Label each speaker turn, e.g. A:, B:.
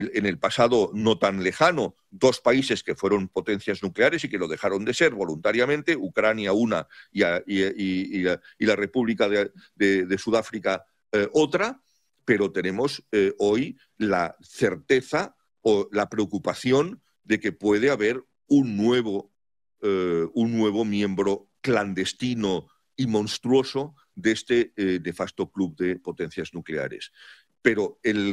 A: en el pasado no tan lejano, dos países que fueron potencias nucleares y que lo dejaron de ser voluntariamente, Ucrania una y la República de Sudáfrica otra, pero tenemos hoy la certeza o la preocupación de que puede haber un nuevo miembro clandestino y monstruoso de este nefasto club de potencias nucleares. Pero el